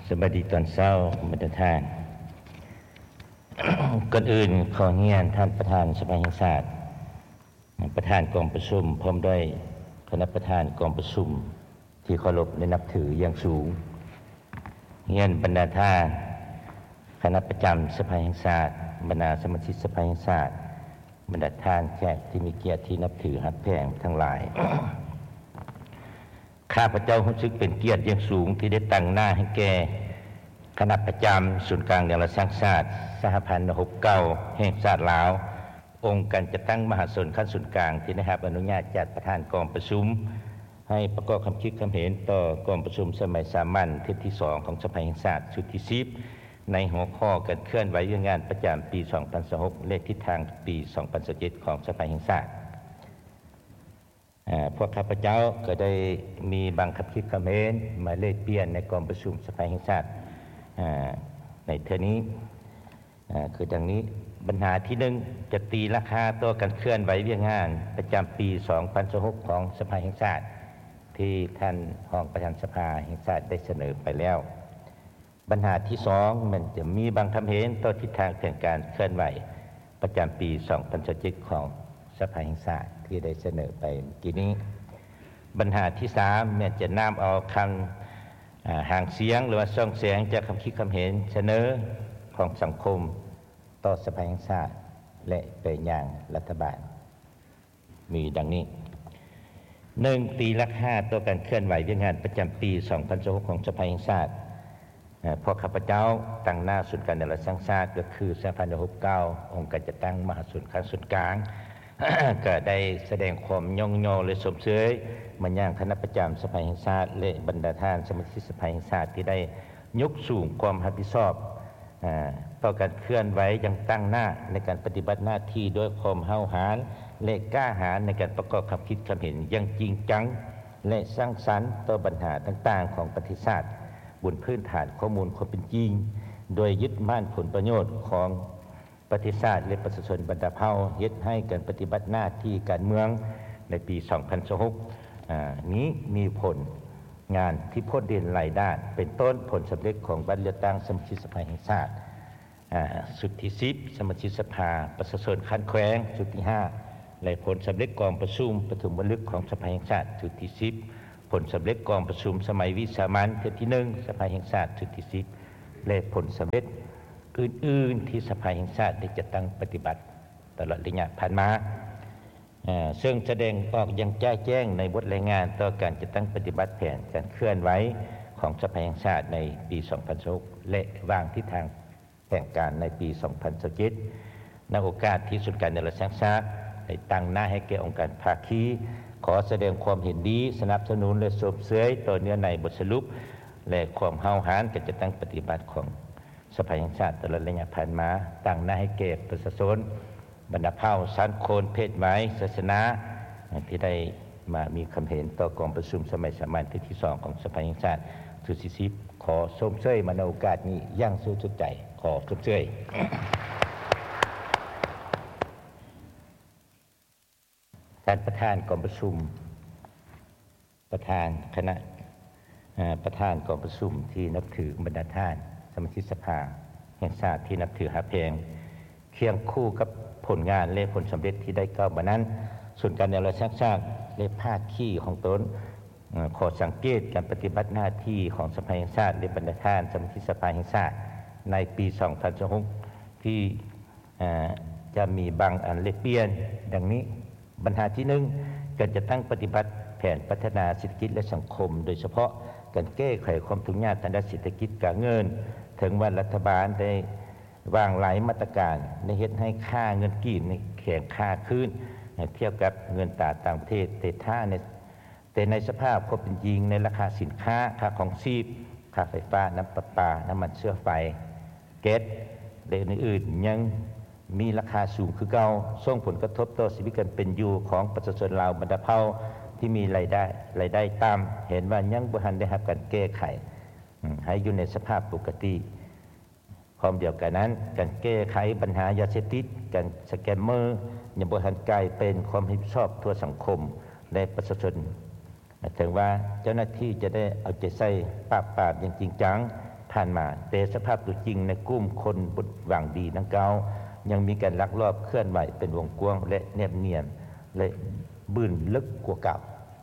สวัสดีตอนเช้าบรรดาท่าน ก่อนอื่นขอเรียนท่านประธานสภาแห่งชาติประธานกองประชุมพร้อมด้วยคณะประธานกองประชุมที่เคารพและนับถืออย่างสูงเรียนบรรดาท่านคณะประจำสภาแห่งชาติบรรดาสมาชิกสภาแห่งชาติบรรดาท่านแขกที่มีเกียรติที่นับถือฮักแพงทั้งหลาย ข้าพเจ้ารู้สึกเป็นเกียรติอย่างสูงที่ได้ตั้งหน้าให้แก่คณะประจำศูนย์กลางเรื่องสร้างชาติสหพันธ์69แห่งชาติลาวองค์การจัดตั้งมหาชนขั้นศูนย์กลางที่ได้รับอนุญาตจากประธานกองประชุมให้ประกอบคำคิดคำเห็นต่อกองประชุมสมัยสามัญเทศที่2ของสภาแห่งชาติชุดที่10ในหัวข้อการเคลื่อนไหวงานประจำปี2026และทิศทางปี2027ของสภาแห่งชาติพวกข้าพเจ้าก็ได้มีบางคำคิดคำเห็นมาเลขเปลี่ยนในกองประชุมสภาแห่งชาติในเทอนี้คือดังนี้ปัญหาที่1จะตีราคาตัวการเคลื่อนไหวเวียงงานประจำปี2026ของสภาแห่งชาติที่ท่านรองประธานสภาแห่งชาติได้เสนอไปแล้วปัญหาที่2มันจะมีบางคำเห็นต่อทิศทางแผนการเคลื่อนไหวประจำปี2027ของสภาแห่งชาติที่ได้เสนอไปเมื่อกี้นี้ปัญหาที่3เนี่ยจะนำเอาคำห่างเสียงหรือว่าส่องเสียงจากคำคิดคำเห็นเสนอของสังคมต่อสภาแห่งชาติและไปยังรัฐบาลมีดังนี้1ตีราคาต่อการเคลื่อนไหวเวียงงานประจำปี2026ของสภาแห่งชาติพอข้าพเจ้าตั้งหน้าศูนย์การเรื่องสร้างชาติก็คือสหพันธ์69องค์การจัดตั้งมหาชนขั้นศูนย์กลาง ก็ได้แสดงความย่องยอและสมเสยมายังคณะประจำสภาแห่งชาติและบรรดาท่านสมาชิกสภาแห่งชาติที่ได้ยกสูงความรับผิดชอบต่อการเคลื่อนไหวอย่างตั้งหน้าในการปฏิบัติหน้าที่ด้วยความห้าวหาญและกล้าหาญในการประกอบความคิดความเห็นอย่างจริงจังและสร้างสรรค์ต่อปัญหาต่างๆของประเทศชาติบนพื้นฐานข้อมูลความเป็นจริงโดยยึดมั่นผลประโยชน์ของประเทศชาติและประชาชนบรรดาเผ่าเฮ็ดให้การปฏิบัติหน้าที่การเมืองในปี2026นี้มีผลงานที่โพดเด่นหลายด้านเป็นต้นผลสำเร็จของการเลือกตั้งสมาชิกสภาแห่งชาติสุดที่10สมาชิกสภาประชาชนขั้นแขวงสุดที่5และผลสำเร็จกองประชุมประชุมบันทึกของสภาแห่งชาติสุดที่10ผลสำเร็จกองประชุมสมัยวิสามัญเทอที่1สภาแห่งชาติสุดที่10และผลสำเร็จอื่นๆที่สภาแห่งชาติได้จัดตั้งปฏิบัติตลอดระยะผ่านมาซึ่งแสดงออกอย่างแจ้งในบทรายงานต่อการจัดตั้งปฏิบัติแผนการเคลื่อนไหวของสภาแห่งชาติในปี2026และวางทิศทางแผนการในปี2027ในโอกาสที่ศูนย์การเรื่องสร้างชาติได้ตั้งหน้าให้แก่องค์การภาคีขอแสดงความเห็นดีสนับสนุนและสมเสยต่อเนื้อในบทสรุปและความห้าวหาญการจัดตั้งปฏิบัติของสภาแห่งชาติตลอดระยะผ่านมาตั้งหน้าให้แก่ประชาชนบรรดาเผ่าสันโคนเพศหมายศาสนาที่ได้มามีคำเห็นต่อกองประชุมสมัยสามัญที่2ของสภาแห่งชาติสุดที่10ขอชมเชยมาในโอกาสนี้อย่างสุดใจขอชมเชย ท่านประธานกองประชุมประธานคณะประธานกองประชุมที่นับถือบรรดาท่านสมาชิกสภาแห่งชาติที่นับถือหาเพลงเคียงคู่กับผลงานและผลสำเร็จที่ได้กล่าวมานั้นส่วนการเรื่องสร้างชาติและภาคขี้ของตนขอสังเกตการปฏิบัติหน้าที่ของสภาแห่งชาติและบรรดาท่านสมาชิกสภาแห่งชาติในปี2026ที่จะมีบางอันเล็กเปลี่ยนดังนี้ปัญหาที่1การจะตั้งปฏิบัติแผนพัฒนาเศรษฐกิจและสังคมโดยเฉพาะการแก้ไขความทุกข์ยากทางด้านเศรษฐกิจการเงินถึงว่ารัฐบาลได้วางหลายมาตรการในเฮ็ดให้ค่าเงินกีบในแข็งค่าขึ้นเทียบกับเงินต่างประเทศแต่ในสภาพความเป็นจริงในราคาสินค้าค่าของชีพค่าไฟฟ้าน้ำประปาน้ำมันเชื้อไฟแก๊สและอื่นๆยังมีราคาสูงคือเก่าส่งผลกระทบต่อชีวิตการเป็นอยู่ของประชาชนลาวบรรดาเผ่าที่มีรายได้ต่ำเห็นว่ายังบ่ทันได้รับการแก้ไขให้อยู่ในสภาพปกติพร้อมเดียวกันนั้นการแก้ไขปัญหายาเสพติดการสแกมเมอร์ยังบ่ทันกลายเป็นความรับผิดชอบทั่วสังคมและประชาชนถึงว่าเจ้าหน้าที่จะได้เอาใจใส่ปราบอย่างจริงจังภผ่านมาแต่สภาพตัวจริงในกลุ่มคนบดหวังดีดังกล่าวยังมีการลักลอบเคลื่อนไหวเป็นวงกว้างและแนบเนียนและบืนลึกกว่าเก่า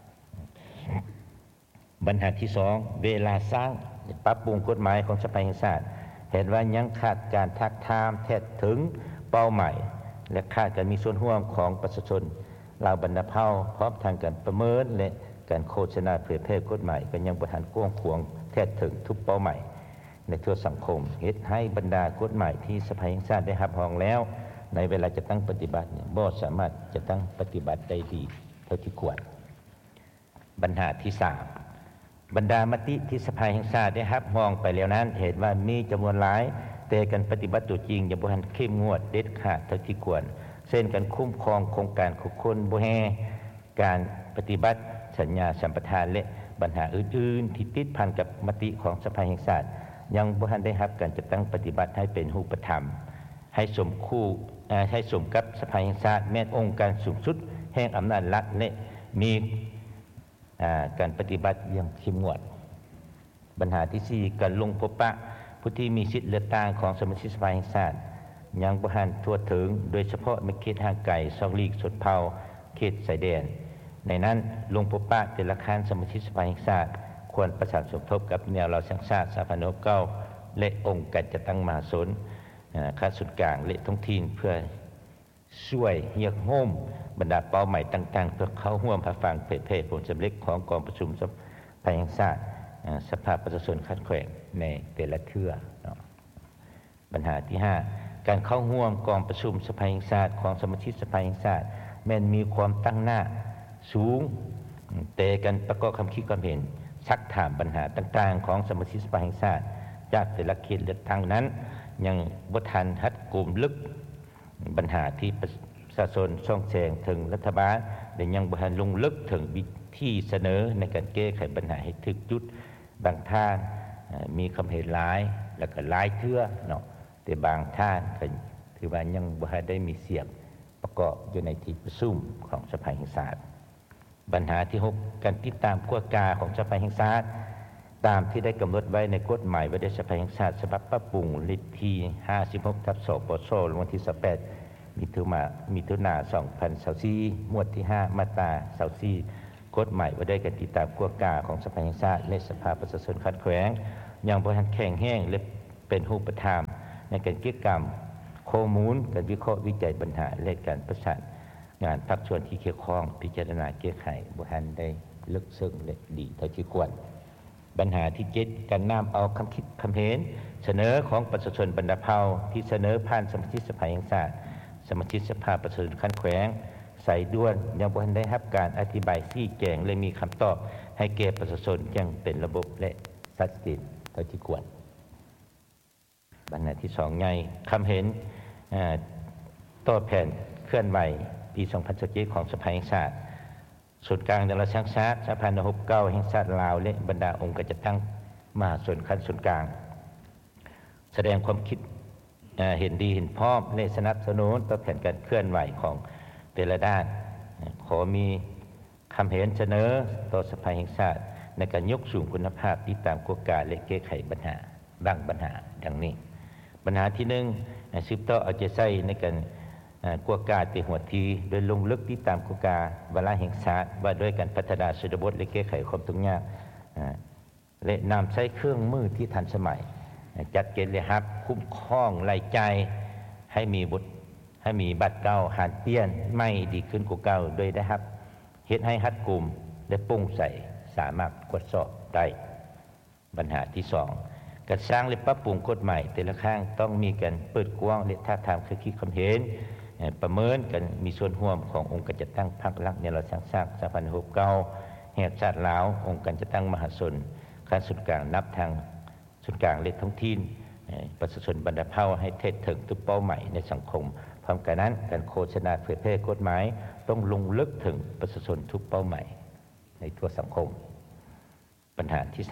ปัญหาที่สองเวลาสร้างปรับปรุงกฎหมายของสภาแห่งชาติเห็นว่ายังขาดการทักทามแทบถึงเป้าหมายและขาดการมีส่วนร่วมของประชาชนเหล่าบรรดาเผ่าพร้อมทางการประเมินและการโฆษณาเผยแพร่กฎหมายก็ยังบ่ทันกว้างขวางแทบถึงทุกเป้าหมายในทั่วสังคมเฮ็ดให้บรรดากฎหมายที่สภาแห่งชาติได้รับรองแล้วในเวลาจะตั้งปฏิบัติบ่สามารถจะตั้งปฏิบัติได้ดีเท่าที่ควรปัญหาที่3บรรดามติที่สภาแห่งชาติได้รับรองไปแล้วนั้นเห็นว่ามีจำนวนหลายแต่การปฏิบัติตัวจริงยังบ่ทันเข้มงวดเด็ดขาดเท่าที่ควรเช่นการคุ้มครองโครงการของคนบ่แฮการปฏิบัติสัญญาสัมปทานและปัญหาอื่นๆที่ติดพันกับมติของสภาแห่งชาติยังบ่ทันได้รับการจัดตั้งปฏิบัติให้เป็นรูปธรรมให้สมกับสภาแห่งชาติแม้นองค์การสูงสุดแห่งอำนาจรัฐและมีการปฏิบัติอย่างเข้มงวดปัญหาที่4การลงพบปะผู้ที่มีสิทธิเลือกตั้งของสมาชิกสภาแห่งชาติยังบ่ทันทั่วถึงโดยเฉพาะในเขตห่างไกลซอกลีกชนเผ่าเขตชายแดนในนั้นลงพบปะแต่ละครั้งสมาชิกสภาแห่งชาติควรประสานสมทบกับแนวเราสังชาติสาพันธ์9และองค์การจัดตั้งมหาชนค่าส่วนกลางและท้องถิ่นเพื่อช่วยเรียกโฮมบรรดาเป้าหมายต่างๆเพื่อเข้าร่วมรับฟังเผยแพร่ผลสำเร็จของกองประชุมสภาแห่งชาติสภาประชาชนคัดแขวงในแต่ละเทื่อปัญหาที่5การเข้าร่วมกองประชุมสภาแห่งชาติของสมาชิกสภาแห่งชาติแม้นมีความตั้งหน้าสูงแต่การประกอบความคิดความเห็นซักถามปัญหาต่างๆของสมาชิกสภาแห่งชาติจากแต่ละเขตเลือกตั้งนั้นยังบ่ทันรัดกุมลึกปัญหาที่ประชาชนช่องแชงถึงรัฐบาลและยังบ่ทันลงลึกถึงวิธีเสนอในการแก้ไขปัญหาให้ถึกจุดบางท่านมีความเห็นหลายแล้วก็หลายเทื่อเนาะแต่บางท่านก็ถือว่ายังบ่ได้มีเสียงประกอบอยู่ในที่ประชุมของสภาแห่งชาติปัญหาที่6การติดตามกฎกาของสภาแห่งชาติตามที่ได้กำหนดไว้ในกฎหมายว่าด้วยสภาแห่งชาติฉบับปรับปรุงฤทธิ์ที่ 56/2 ปชวันที่18มิถุนายน2024หมวดที่5มาตรา24กฎหมายว่าด้วยการติดตามกฎกาของสภาแห่งชาติและสภาประชาชนคัดแขวงยังบ่ทันแข็งแรงและเป็นรูปธรรมในการกิจกรรมข้อมูลการวิเคราะห์วิจัยปัญหาและการประสานงานภาคส่วนที่เกี่ยวข้องพิจารณาแก้ไขบ่ทันได้ลึกซึ้งและดีเท่าที่ควรปัญหาที่7การนำเอาคำคิดคำเห็นเสนอของประชาชนบรรดาเผ่าที่เสนอผ่านสมาชิกสภาแห่งชาติสมาชิกสภาประชาชนคัดแขวงใส่ด้วนยังบ่ทันได้รับการอธิบายชี้แจงและมีคำตอบให้แก่ประชาชนอย่างเป็นระบบและชัดเจนเท่าที่ควรปัญหาที่2ไงคำเห็นต่อแผนเคลื่อนไหวปี2017ของสภาแห่งชาติส่วนกลางในระดับชาติสภา9แห่งชาติลาวและบรรดาองค์การจัดตั้งมหาชนขั้นส่วนกลางแสดงความคิดเห็นดีเห็นพร้อมและสนับสนุนต่อแผนการเคลื่อนไหวของแต่ละด้านขอมีคำเห็นเสนอต่อสภาแห่งชาติในการยกสูงคุณภาพติดตามกฎกาและแก้ไขปัญหาบางปัญหาดังนี้ปัญหาที่1สืบต่อเอาใจใส่ในการกฎกาติหัวทีโดยลงลึกติดตามกฎกาวาระแห่งชาติว่าด้วยการพัฒนาชนบทและแก้ไขความทุกข์ยากและนำใช้เครื่องมือที่ทันสมัยจัดเกณฑ์และรับคุ้มครองรายจ่ายให้มีบัตรเก่าหันเปลี่ยนไม่ดีขึ้นกว่าเก่าโดยได้รับเฮ็ดให้รัดกุมและโปร่งใสสามารถตรวจสอบได้ปัญหาที่2การสร้างและปรับปรุงกฎหมายแต่ละครั้งต้องมีการเปิดกว้างและท้าทามคือคิดความเห็นประเมินกันมีส่วนร่วมขององค์การจัดตั้งพรรครักในระดับชาติสภา9แห่งชาติลาวองค์การจัดตั้งมหาชนขั้นส่วนกลางนับทางส่วนกลางและท้องถิ่นประชาชนบรรดาเผ่าให้เทศถึงทุกเป้าหมายในสังคมพร้อมกันนั้นการโฆษณาเผยแพร่กฎหมายต้องลงลึกถึงประชาชนทุกเป้าหมายในทั่วสังคมปัญหาที่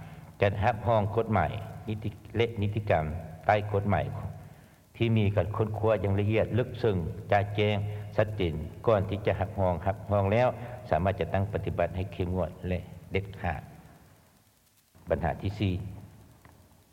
3การรับรองกฎหมายนิติกรรมใต้กฎหมายที่มีการค้นคว้าอย่างละเอียดลึกซึ้งจ่าแจ้งชัดเจนก่อนที่จะรับรองแล้วสามารถจะตั้งปฏิบัติให้เข้มงวดและเด็ดขาดปัญหาที่4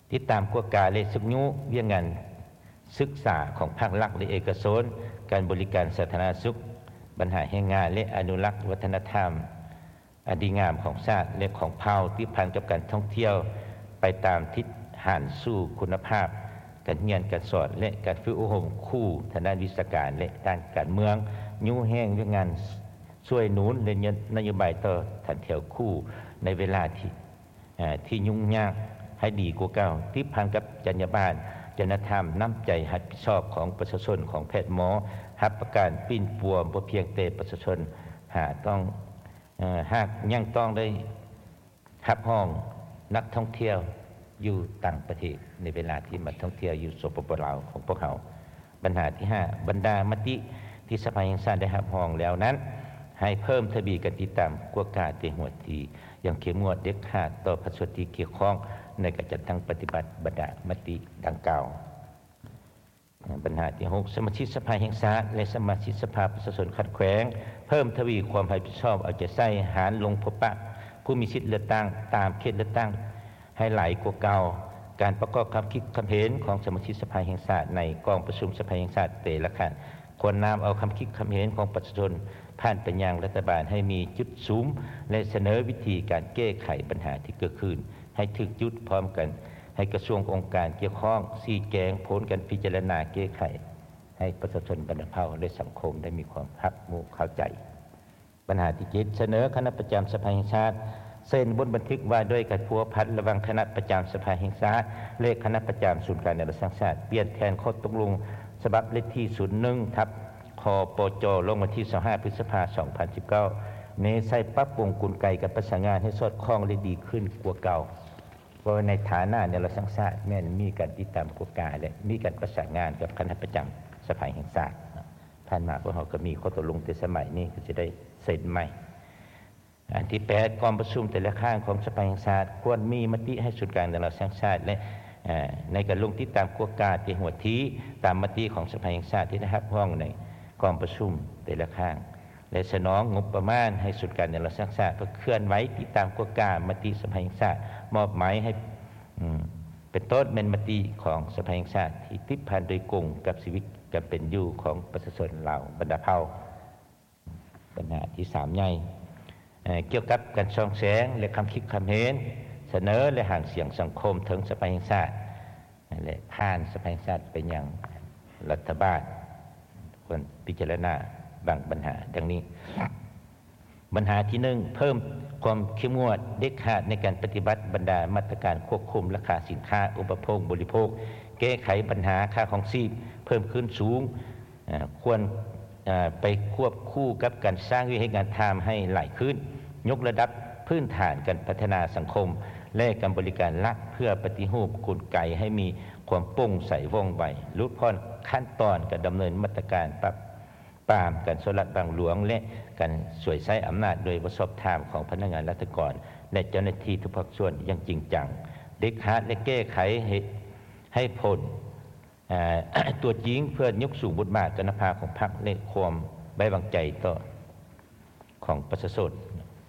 ติดตามกวกาและสุกยุเวียงงานศึกษาของภาครัฐและเอกชนการบริการสาธารณสุขปัญหาแรงงานและอนุรักษ์วัฒนธรรมอดีงามของชาติและของเผ่าที่พันกับการท่องเที่ยวไปตามทิศหันสู่คุณภาพการเรียนการสอนและการฝึกอบรมคู่ทางด้านวิชาการและด้านการเมืองยุ่งแห้งเรื่องงานช่วยหนุนและนโยบายต่อทันเที่ยวคู่ในเวลาที่ยุ่งยากให้ดีกว่าเก่าที่พันกับจรรยาบรรณจริยธรรมน้ำใจรับผิดชอบของประชาชนของแพทย์หมอรับประกันปิ้นปัวบ่เพียงแต่ประชาชนหากยังต้องได้รับห้องนักท่องเที่ยวอยู่ต่างประเทศในเวลาที่มาท่องเที่ยวอยู่สปป.ลาวของพวกเขาปัญหาที่5บรรดามติที่สภาแห่งชาติได้รับห้องแล้วนั้นให้เพิ่มทวีการติดตามกวกาเตหัวทีอย่างเข้มงวดเด็ดขาดต่อประชาชนที่เกี่ยวข้องในการจัดตั้งปฏิบัติบรรดามติดังกล่าวปัญหาที่6สมาชิกสภาแห่งชาติและสมาชิกสภาประชาชนขัดแย้งเพิ่มทวีความรับผิดชอบเอาใจใส่หารลงพบปะผู้มีสิทธิเลือกตั้งตามเขตเลือกตั้งให้หลายกว่าเก่าการประกอบความคิดความเห็นของสมาชิกสภาแห่งชาติในกองประชุมสภาแห่งชาติแต่ละครั้งควรนำเอาความคิดความเห็นของประชาชนผ่านไปยังรัฐบาลให้มีจุดสูงและเสนอวิธีการแก้ไขปัญหาที่เกิดขึ้นให้ถึกจุดพร้อมกันให้กระทรวงองค์การเกี่ยวข้องชี้แจงผลการพิจารณาแก้ไขให้ประชาชนบรรดาเผ่าและสังคมได้มีความรับรู้เข้าใจปัญหาที่7เสนอคณะประจำสภาแห่งชาติเซ็นบนบันทึกว่าด้วยการพัวพันระหว่างคณะประจำสภาแห่งชาติและคณะประจำศูนย์การในระดับชาติเปลี่ยนแทนข้อตกลงฉบับเลขที่01/คปจลงวันที่25พฤษภาคม2019ในใส่ปรับปรุงกลไกการประสานงานให้สอดคล้องและดีขึ้นกว่าเก่าเพราะในฐานะในระดับชาติแม้นมีการติดตามกฎหมายและมีการประสานงานกับคณะประจำสภาแห่งชาติผ่านมาพวกเราก็มีข้อตกลงแต่สมัยนี้ก็จะได้เซ็นใหม่อันที่8กองประชุมแต่ละข้างของสภาแห่งชาติควรมีมติให้ศูนย์กลางในระดับชาติและในการลงติดตามกฎหมายที่หัวทีตามมติของสภาแห่งชาติที่ได้รับห้องในกองประชุมแต่ละข้างและสนองงบประมาณให้ศูนย์กลางในระดับชาติเพื่อเคลื่อนไหวติดตามกฎหมายมติสภาแห่งชาติมอบหมายให้เป็นต้นเป็นมติของสภาแห่งชาติที่ติดพันโดยกงกับชีวิตกับเป็นอยู่ของประชาชนเหล่าบรรดาเผ่าปัญหาที่3ใหญ่เกี่ยวกับการส่องแสงและคำคิดคำเห็นเสนอและห่างเสียงสังคมถึงสภาแห่งชาติและผ่านสภาแห่งชาติเป็นอย่างรัฐบาลควรพิจารณาบางปัญหาดังนี้ปัญหาที่1เพิ่มความเข้มงวดเด็ดขาดในการปฏิบัติบรรดามาตรการควบคุมราคาสินค้าอุปโภคบริโภคแก้ไขปัญหาค่าของชีพเพิ่มขึ้นสูงควรไปควบคู่กับการสร้างวิธีการทำให้หลายขึ้นยกระดับพื้นฐานการพัฒนาสังคมและการบริการรัฐเพื่อปฏิรูปกลไกให้มีความโปร่งใสว่องไวลดพ้นขั้นตอนการดำเนินมาตรการปราบปรามการสลัดบังหลวงและการสวยใช้อำนาจโดยประสบธรรมของพนักงานรัฐกรและเจ้าหน้าที่ทุกภาคส่วนอย่างจริงจังเด็ดขาดและแก้ไขให้ผลตัวจริงเพื่อยกสูงบทบาทคุณภาพของพรรคและความไว้วางใจต่อของประชาชน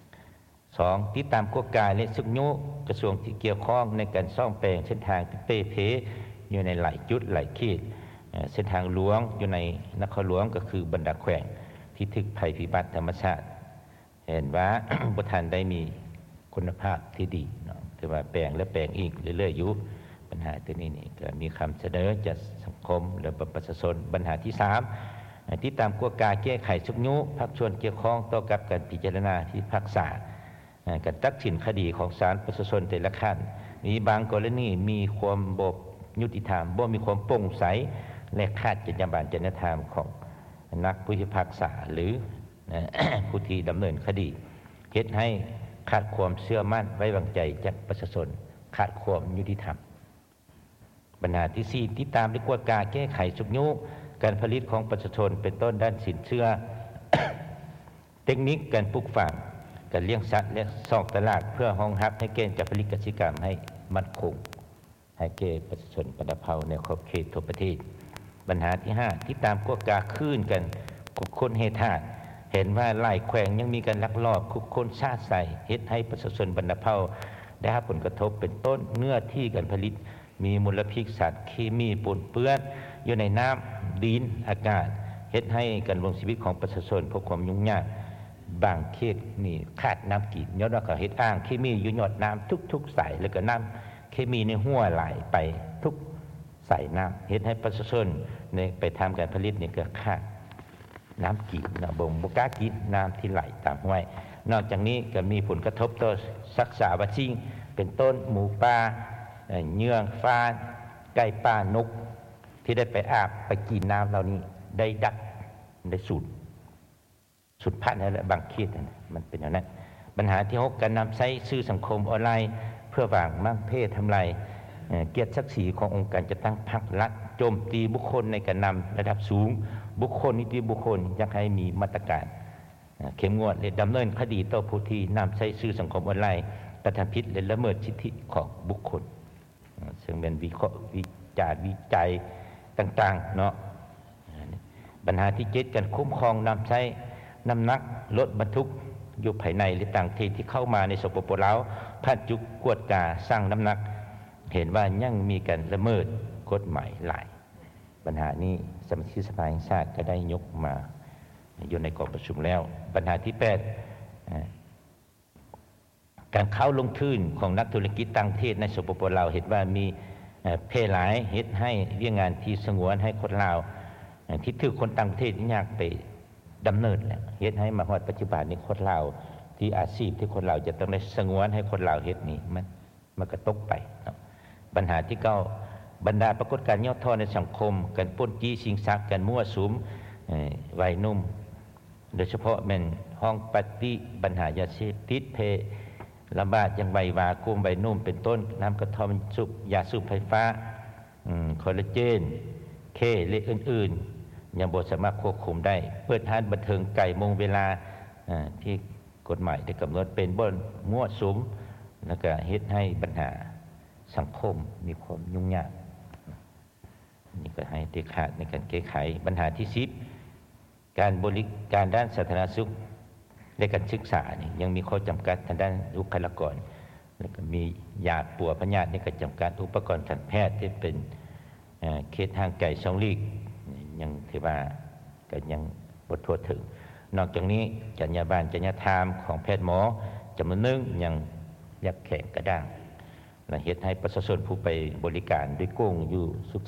2ติดตามกฎหมายและสุขยุกระทรวงที่เกี่ยวข้องในการซ่อมแปลงเส้นทางที่เป้เพอยู่ในหลายจุดหลายเขตเส้นทางหลวงอยู่ในนครหลวงก็คือบรรดาแขวงที่ถึกภัยพิบัติธรรมชาติเห็นว่า ประธานได้มีคุณภาพที่ดีถือว่าแปลงและแปลงอีกเรื่อยๆอยู่ปัญหาตัวนี้นี่ก็มีคำเสนอจากสังคมและประชาชนปัญหาที่3ที่ตามกฎหมายแก้ไขสุขยุภาคส่วนเกี่ยวข้องต่อกับการพิจารณาที่พักษาการตัดสินคดีของศาลประชาชนแต่ละขั้นมีบางกรณีมีความบกยุติธรรมบ่มีความโปร่งใสและขาดจรรยาบรรณจริยธรรมของนักผู้พิพากษาหรือ ผู้ที่ดำเนินคดีเฮ็ดให้ขาดความเชื่อมั่นไว้วางใจจากประชาชนขาดความยุติธรรมปัญหาที่4ติดตามและกวดกาแก้ไขสุขยุการผลิตของประชาชนเป็นต้นด้านสินเชื่อ เทคนิคการปลูกฝังการเลี้ยงสัตว์และสอกตลาดเพื่อรองรับให้เกณฑ์การผลิตกสิกรรมให้มั่นคงให้แก่ประชาชนบรรดาเผ่าในขอบเขตทั่วประเทศปัญหาที่5ที่ตามกฎกาคืนกันคุกคนเฮทาเห็นว่าหลายแขวงยังมีการลักลอบคุกคนชาติใส่เฮ็ดให้ประชาชนบรรดาเผ่าได้รับผลกระทบเป็นต้นเนื้อที่การผลิตมีมลพิษสารเคมีปนเปื้อนอยู่ในน้ำดินอากาศเฮ็ดให้การดำรงชีวิตของประชาชนพบความยุ่งยากบางเขตนี่ขาดน้ำกินย้อนว่าเขาเฮ็ดอ้างเคมีอยู่ยอดน้ำทุกๆสายแล้วก็น้ำเคมีในหัวไหลไปทุกสายน้ำเฮ็ดให้ประชาชนในไปทำการผลิตนี่ก็ขาดน้ำกินนะบ่กล้ากินน้ำที่ไหลตามห้วยนอกจากนี้ก็มีผลกระทบต่อศักษาวัตถิเป็นต้นหมูป่าเยื่องฟ้าไก่ป่านกที่ได้ไปอาบไปกินน้ำเหล่านี้ได้ดักได้สุดพันธุ์และบางเขตมันเป็นอย่างนั้นปัญหาที่6การนำใช้สื่อสังคมออนไลน์เพื่อหว่างมั่งเพศทำลายเกียรติศักดิ์ศรีขององค์การจัดตั้งพรรครัฐโจมตีบุคคลในการนำระดับสูงบุคคลนิติบุคคลอยากให้มีมาตรการเข้มงวดและดำเนินคดีต่อผู้ที่นำใช้สื่อสังคมออนไลน์กระทำผิดและละเมิดสิทธิของบุคคลซึ่งเป็นวิเคราะห์วิจารณ์วิจัยต่างๆเนาะปัญหาที่7การคุ้มครองนำใช้น้ำหนักรถบรรทุกอยู่ภายในหรือต่างประเทศที่เข้ามาในสปป.ลาวผ่านจุกกวดกาสร้างน้ำหนักเห็นว่ายังมีการละเมิดกฎหมายหลายปัญหานี้สมาชิกสภาแห่งชาติก็ได้ยกมาอยู่ในกองประชุมแล้วปัญหาที่8การเข้าลงทุนของนักธุรกิจต่างประเทศในสปป.ลาวเห็นว่ามีเพหลายเฮ็ดให้เรื่องงานที่สงวนให้คนลาวที่ถือคนต่างประเทศยากไปดำเนินแล้วเฮ็ดให้มาฮอดปัจจุบันนี้คนลาวที่อาชีพที่คนลาวจะต้องได้สงวนให้คนลาวเฮ็ดนี่มันก็ตกไปปัญหาที่9บรรดาปรากฏการณ์ย่อท่อในสังคมการปล้นจี้ชิงทรัพย์การมั่วสุมวัยหนุ่มโดยเฉพาะแม่นห้องปฏิปัญหายาเสพติดเพระบาดอย่างไววากลุ่มวัยหนุ่มเป็นต้นน้ำกระท่อมสูบยาสูบไฟฟ้าคอลลาเจนเคและอื่นๆยังบ่สามารถควบคุมได้เปิดร้านบันเทิงไก่มงเวลาที่กฎหมายได้กำหนดเป็นบ่อนมั่วสุมแล้วก็เฮ็ดให้ปัญหาสังคมมีความยุ่งยากนี่ก็ให้เด็ดขาดในการแก้ไขปัญหาที่10การบริการด้านสาธารณสุขและการศึกษานี่ยังมีข้อจำกัดทางด้านบุคลากรแล้วก็มียาปัวพยาธิในการจำกัดอุปกรณ์การแพทย์ที่เป็นเขตทางไกลช่องลีกยังถือว่าก็ยังบ่ทั่วถึงนอกจากนี้จรรยาบรรณจรรยธรรมของแพทย์หมอจำนวนนึงยังยับแข็งกระด้างและเฮ็ดให้ประชาชนผู้ไปบริการด้วยโกงอยู่สุข